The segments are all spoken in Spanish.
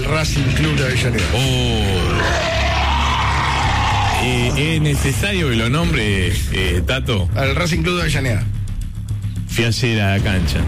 Racing Club de Avellaneda. ¿Es necesario que lo nombre, Tato? Al Racing Club de Avellaneda. Fui ayer a la cancha.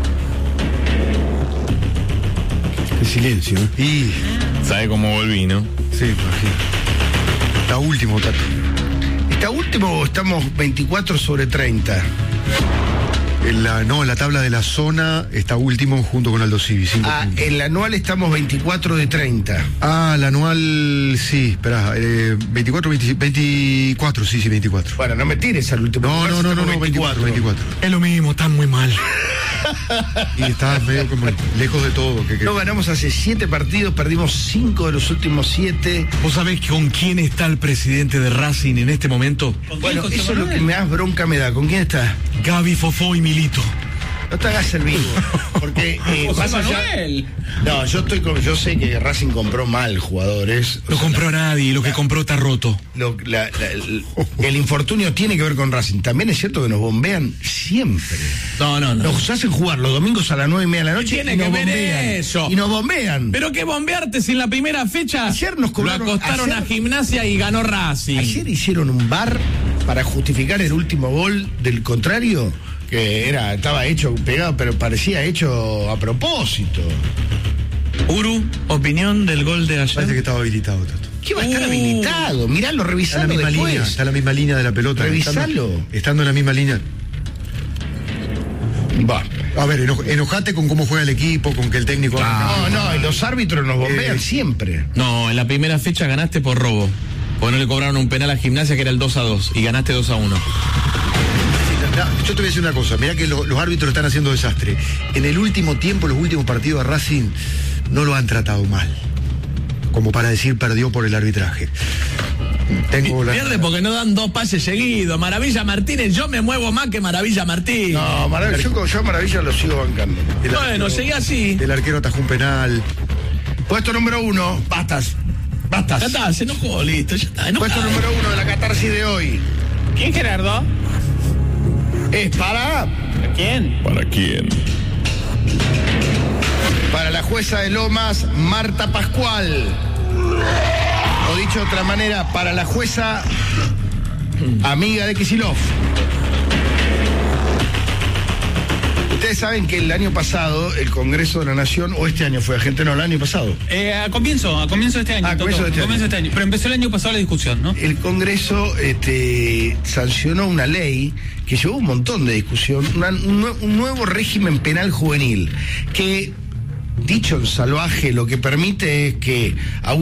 Qué silencio. Y... ¿Sabe cómo volví, no? Sí, imagino. Está último, Tato. ¿Está último o estamos 24 sobre 30? En la tabla de la zona está último junto con Aldo Civi. En la anual estamos 24 de 30. La anual, sí, esperá, 24, sí, 24. Bueno, no me tires al último. No, 24. Es lo mismo, están muy mal. Y está medio como lejos de todo. No ganamos hace 7 partidos, perdimos 5 de los últimos 7. ¿Vos sabés con quién está el presidente de Racing en este momento? Bueno, eso es lo que más bronca me da. ¿Con quién está? Gaby, Fofó y Milito. No te hagas el vivo, porque más allá... No, yo sé que Racing compró mal jugadores. No compró nadie, lo que compró está roto. El infortunio tiene que ver con Racing. También es cierto que nos bombean siempre. No. Nos hacen jugar los domingos a las 9:30 de la noche. Tiene que ver eso. Y nos bombean. Pero que bombearte si en la primera fecha ayer nos cobraron, lo acostaron a Gimnasia y ganó Racing. Ayer hicieron un bar para justificar el último gol del contrario, que estaba hecho pegado, pero parecía hecho a propósito. Uru, opinión del gol de ayer. Parece que estaba habilitado, Tato. ¿Qué va a estar habilitado? Miralo, revisalo después. Está en la misma línea de la pelota. Revisalo. Estando en la misma línea. Va. A ver, enojate con cómo juega el equipo, con que el técnico... No, y los árbitros nos bombean siempre. No, en la primera fecha ganaste por robo. Porque no le cobraron un penal a Gimnasia que era el 2-2 y ganaste 2-1. Yo te voy a decir una cosa, mirá que los árbitros están haciendo desastre. En el último tiempo, los últimos partidos de Racing no lo han tratado mal, como para decir perdió por el arbitraje. Pierde porque no dan 2 pases seguidos. Maravilla Martínez, yo me muevo más que Maravilla Martínez. No, yo a Maravilla lo sigo bancando. Bueno, seguí así. El arquero atajó un penal. Puesto número 1, Bastas. Ya está, se enojó, listo, ya está. Puesto número 1 de la catarsis de hoy. ¿Quién, Gerardo? Es para... ¿Quién? ¿Para quién? Para la jueza de Lomas, Marta Pascual. O dicho de otra manera, para la jueza amiga de Kicillof. Ustedes saben que el año pasado el Congreso de la Nación, o este año fue, gente, no, el año pasado. A comienzo de este año. A comienzo de este año. Pero empezó el año pasado la discusión, ¿no? El Congreso sancionó una ley que llevó un montón de discusión, un nuevo régimen penal juvenil, que, dicho en salvaje, lo que permite es que a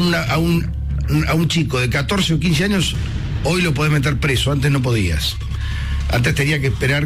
un chico de 14 o 15 años hoy lo podés meter preso, antes no podías. Antes tenía que esperar,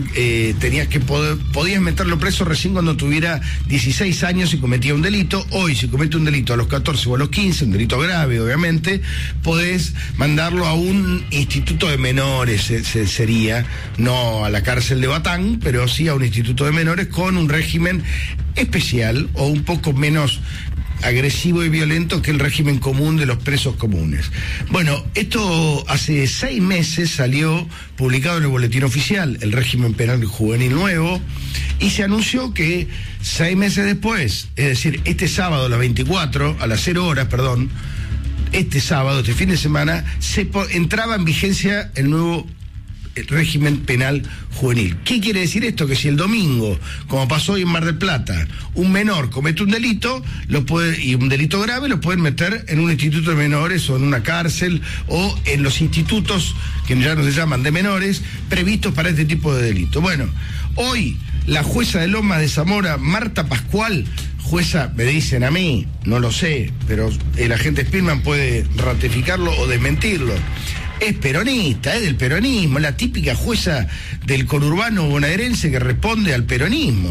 podías meterlo preso recién cuando tuviera 16 años y cometía un delito. Hoy, si comete un delito a los 14 o a los 15, un delito grave, obviamente, podés mandarlo a un instituto de menores, sería, no a la cárcel de Batán, pero sí a un instituto de menores con un régimen especial o un poco menos agresivo y violento que el régimen común de los presos comunes. Bueno, esto hace 6 meses salió publicado en el Boletín Oficial, el régimen penal juvenil nuevo, y se anunció que 6 meses después, es decir, este sábado a las 0 horas, este sábado, este fin de semana, entraba en vigencia el nuevo régimen penal juvenil. ¿Qué quiere decir esto? Que si el domingo, como pasó hoy en Mar del Plata, un menor comete un delito, y un delito grave, lo pueden meter en un instituto de menores o en una cárcel o en los institutos que ya no se llaman de menores, previstos para este tipo de delito. Bueno, hoy la jueza de Lomas de Zamora, Marta Pascual, jueza, me dicen a mí, no lo sé, pero el agente Spillman puede ratificarlo o desmentirlo. Es peronista, es del peronismo, la típica jueza del conurbano bonaerense que responde al peronismo.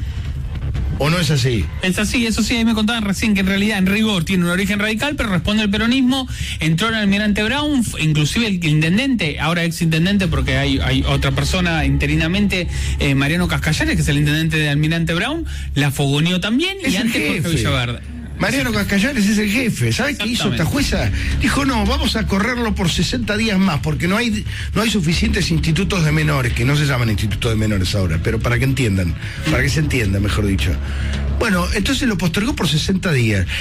¿O no es así? Es así, eso sí, ahí me contaban recién que en realidad en rigor tiene un origen radical, pero responde al peronismo. Entró en el Almirante Brown, inclusive el intendente, ahora ex intendente, porque hay otra persona interinamente, Mariano Cascallares, que es el intendente de Almirante Brown, la fogoneó también, es y antes Jorge Villaverde. Mariano Cascallares es el jefe. ¿Sabes qué hizo esta jueza? Dijo, no, vamos a correrlo por 60 días más, porque no hay suficientes institutos de menores, que no se llaman institutos de menores ahora, pero para que entiendan, para que se entienda, mejor dicho. Bueno, entonces lo postergó por 60 días.